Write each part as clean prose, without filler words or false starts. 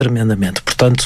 tremendamente. Portanto,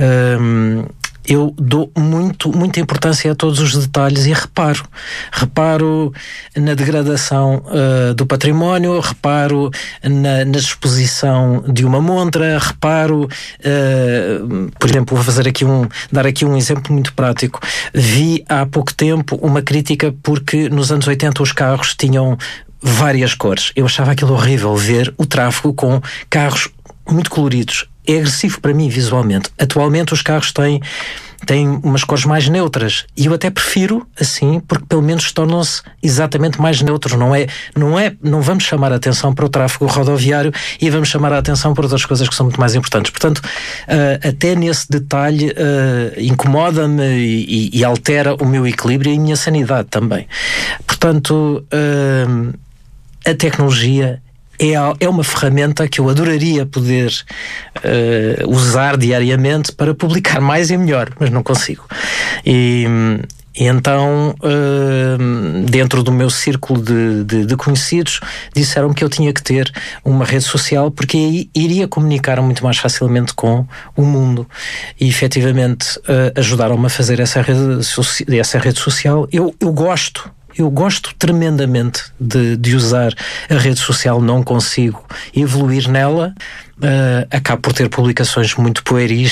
eu dou muita importância a todos os detalhes e reparo na degradação do património, reparo na exposição de uma montra, reparo, por exemplo, vou dar aqui um exemplo muito prático. Vi há pouco tempo uma crítica porque nos anos 80 os carros tinham várias cores. Eu achava aquilo horrível, ver o tráfego com carros muito coloridos. É agressivo para mim visualmente. Atualmente os carros têm umas cores mais neutras e eu até prefiro assim, porque pelo menos tornam-se exatamente mais neutros. Não vamos chamar a atenção para o tráfego rodoviário e vamos chamar a atenção para outras coisas que são muito mais importantes. Portanto, até nesse detalhe incomoda-me e altera o meu equilíbrio e a minha sanidade também. Portanto, a tecnologia é uma ferramenta que eu adoraria poder usar diariamente para publicar mais e melhor, mas não consigo. E então, dentro do meu círculo de conhecidos, disseram-me que eu tinha que ter uma rede social, porque aí iria comunicar muito mais facilmente com o mundo. E, efetivamente, ajudaram-me a fazer essa rede social. Eu gosto tremendamente de usar a rede social, não consigo evoluir nela. Acabo por ter publicações muito pueris,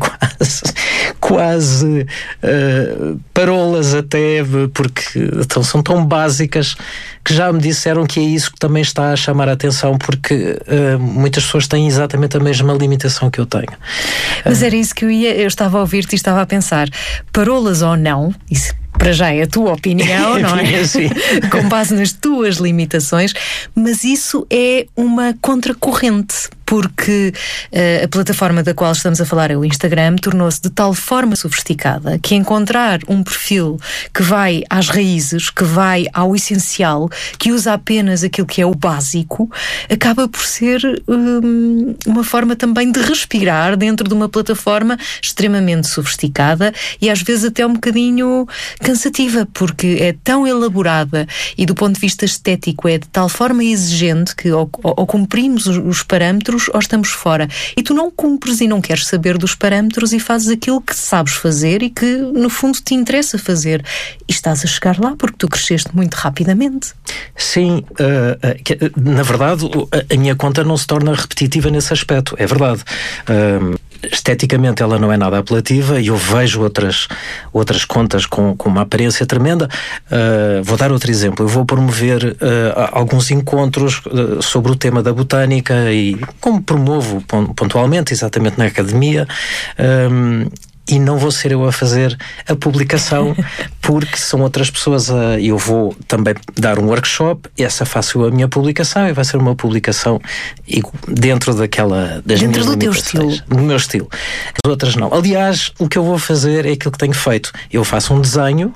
quase parolas até, porque são tão básicas que já me disseram que é isso que também está a chamar a atenção, porque muitas pessoas têm exatamente a mesma limitação que eu tenho. Mas era isso que eu estava a ouvir-te e estava a pensar, parolas ou não, isso para já é a tua opinião, não é? Sim. Com base nas tuas limitações, mas isso é uma contracorrente, porque a plataforma da qual estamos a falar, o Instagram, tornou-se de tal forma sofisticada que encontrar um perfil que vai às raízes, que vai ao essencial, que usa apenas aquilo que é o básico, acaba por ser uma forma também de respirar dentro de uma plataforma extremamente sofisticada e às vezes até um bocadinho cansativa, porque é tão elaborada e do ponto de vista estético é de tal forma exigente que ou cumprimos os parâmetros ou estamos fora. E tu não cumpres e não queres saber dos parâmetros e fazes aquilo que sabes fazer e que no fundo te interessa fazer. E estás a chegar lá porque tu cresceste muito rapidamente. Sim, na verdade a minha conta não se torna repetitiva nesse aspecto, é verdade. Esteticamente ela não é nada apelativa e eu vejo outras contas com uma aparência tremenda. Vou dar outro exemplo. Eu vou promover alguns encontros sobre o tema da botânica e como promovo pontualmente, exatamente na academia, e não vou ser eu a fazer a publicação porque são outras pessoas. Eu vou também dar um workshop, essa faço eu a minha publicação e vai ser uma publicação dentro das minhas limitações. Dentro do teu estilo. Do meu estilo. As outras não. Aliás, o que eu vou fazer é aquilo que tenho feito. Eu faço um desenho,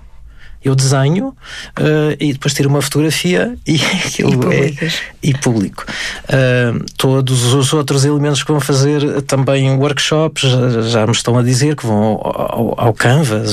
e depois tiro uma fotografia e publico. Todos os outros elementos que vão fazer também workshops já me estão a dizer que vão ao Canvas.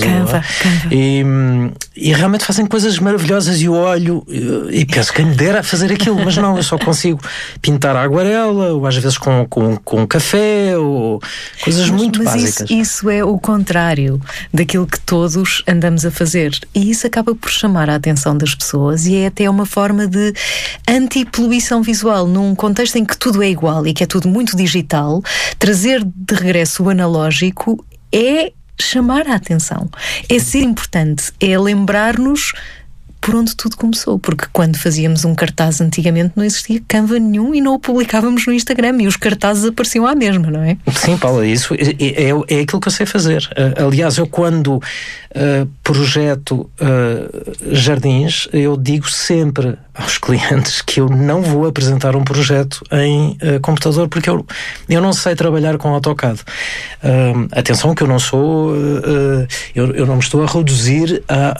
E realmente fazem coisas maravilhosas e eu olho e penso que me dera a fazer aquilo, mas não, eu só consigo pintar a aguarela ou às vezes com café ou coisas muito básicas. Isso é o contrário daquilo que todos andamos a fazer e isso acaba por chamar a atenção das pessoas e é até uma forma de anti-poluição visual num contexto em que tudo é igual e que é tudo muito digital. Trazer de regresso o analógico é chamar a atenção, é ser importante, é lembrar-nos por onde tudo começou, porque quando fazíamos um cartaz antigamente não existia Canva nenhum e não o publicávamos no Instagram e os cartazes apareciam à mesma, não é? Sim, Paula, isso é aquilo que eu sei fazer. Aliás, eu quando projeto jardins, eu digo sempre aos clientes que eu não vou apresentar um projeto em computador porque eu não sei trabalhar com AutoCAD. Atenção que eu não sou eu não me estou a reduzir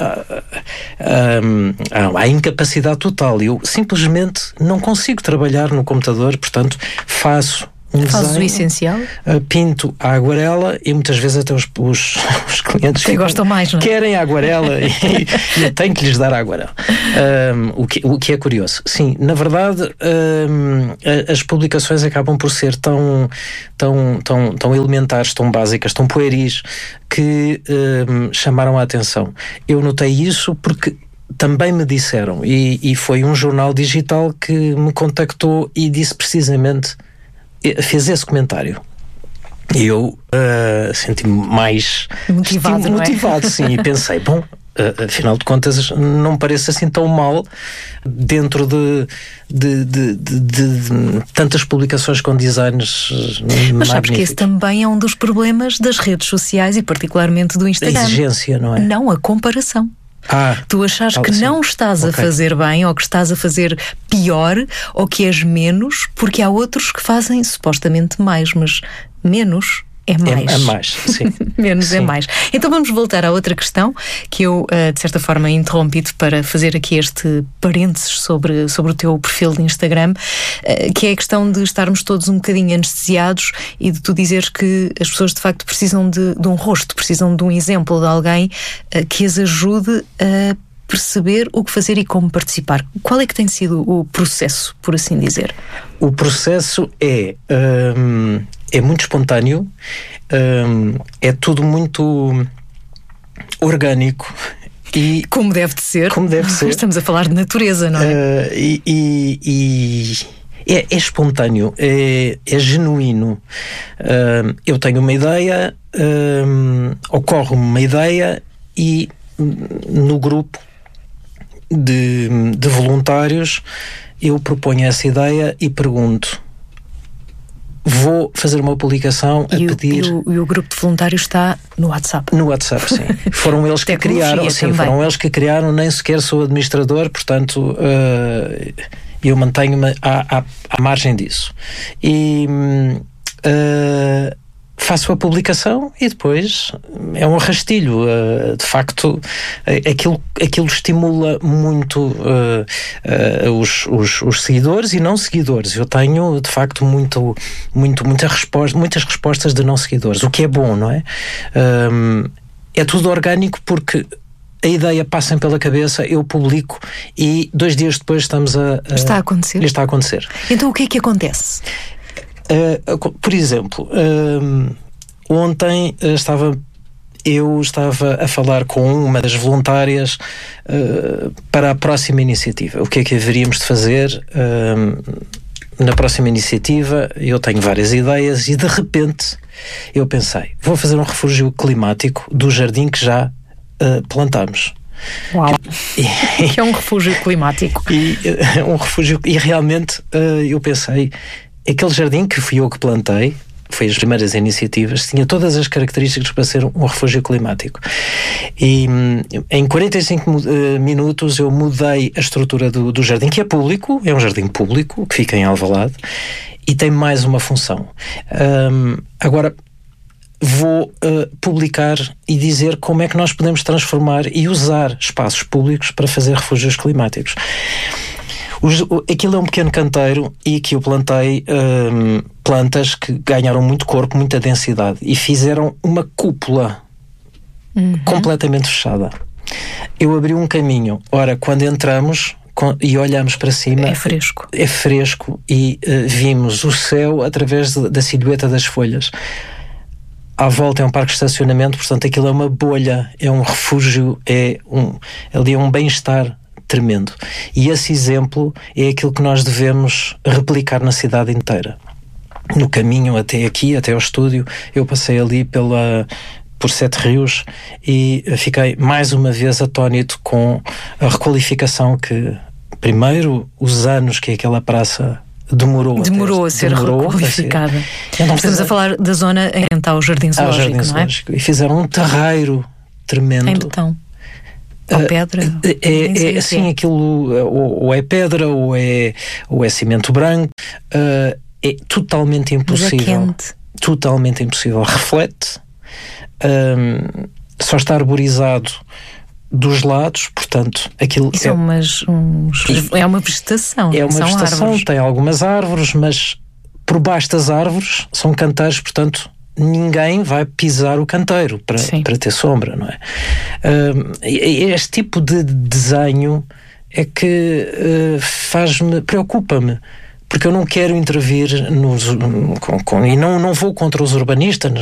à incapacidade total. Eu simplesmente não consigo trabalhar no computador, portanto faço desenho, o essencial, pinto a aguarela e muitas vezes até os clientes que gostam mais, não é? Querem a aguarela e eu tenho que lhes dar a aguarela. O que é curioso. Sim, na verdade, as publicações acabam por ser tão elementares, tão básicas, tão pueris, que chamaram a atenção. Eu notei isso porque também me disseram, e foi um jornal digital que me contactou e disse precisamente, fez esse comentário. E eu senti-me mais motivado, não é? Motivado, sim, e pensei, bom, afinal de contas não me parece assim tão mal dentro de tantas publicações com designs Mas sabes que esse também é um dos problemas das redes sociais e particularmente do Instagram. A exigência, não é? Não, a comparação. Tu achares que não estás a fazer bem, ou que estás a fazer pior, ou que és menos, porque há outros que fazem supostamente mais, mas menos é mais. É mais, sim. Menos sim. é mais. Então vamos voltar à outra questão que eu, de certa forma, interrompi-te para fazer aqui este parênteses sobre o teu perfil de Instagram, que é a questão de estarmos todos um bocadinho anestesiados e de tu dizeres que as pessoas de facto precisam de um rosto, precisam de um exemplo de alguém que as ajude a perceber o que fazer e como participar. Qual é que tem sido o processo, por assim dizer? O processo é muito espontâneo, é tudo muito orgânico. E como deve de ser. Como deve ser. Estamos a falar de natureza, não é? É espontâneo, é genuíno. Eu tenho uma ideia, ocorre-me uma ideia e no grupo de voluntários eu proponho essa ideia e pergunto: vou fazer uma publicação a pedir... E o grupo de voluntários está no WhatsApp? No WhatsApp, sim. Foram eles que criaram, sim, foram eles que criaram, nem sequer sou administrador, portanto eu mantenho-me à margem disso. E faço a publicação e depois é um arrastilho. De facto, aquilo estimula muito os seguidores e não seguidores. Eu tenho, de facto, muitas respostas de não seguidores, o que é bom, não é? É tudo orgânico porque a ideia passa pela cabeça, eu publico e 2 dias depois estamos Está a acontecer? Está a acontecer. Então o que é que acontece? Por exemplo, ontem eu estava a falar com uma das voluntárias para a próxima iniciativa. O que é que haveríamos de fazer na próxima iniciativa? Eu tenho várias ideias e de repente eu pensei, vou fazer um refúgio climático do jardim que já plantámos. Uau! Que é um refúgio climático. Um refúgio, e realmente eu pensei, aquele jardim que fui eu que plantei, foi as primeiras iniciativas, tinha todas as características para ser um refúgio climático. E em 45 minutos eu mudei a estrutura do jardim, que é público, é um jardim público, que fica em Alvalade, e tem mais uma função. Agora vou publicar e dizer como é que nós podemos transformar e usar espaços públicos para fazer refúgios climáticos. Aquilo é um pequeno canteiro e que eu plantei plantas que ganharam muito corpo, muita densidade e fizeram uma cúpula completamente fechada. Eu abri um caminho. Ora, quando entramos e olhamos para cima, é fresco e vimos o céu através da silhueta das folhas. À volta é um parque de estacionamento, portanto aquilo é uma bolha, é um refúgio, ali é um bem-estar tremendo. E esse exemplo é aquilo que nós devemos replicar na cidade inteira. No caminho até aqui, até ao estúdio, eu passei ali por Sete Rios e fiquei mais uma vez atónito com a requalificação que, primeiro, os anos que aquela praça demorou a ser requalificada. Estamos a falar da zona em que está o Jardim Zoológico, não é? E fizeram um terreiro tremendo. Em betão. Ou pedra? É assim, aquilo ou é pedra ou é cimento branco. É totalmente impossível. Mas é quente. Totalmente impossível. Reflete. Só está arborizado dos lados, portanto, aquilo é uma vegetação. É uma vegetação, árvores. Tem algumas árvores, mas por baixo das árvores são canteiros, portanto ninguém vai pisar o canteiro para ter sombra, não é? Este tipo de desenho é que preocupa-me, porque eu não quero intervir e não vou contra os urbanistas,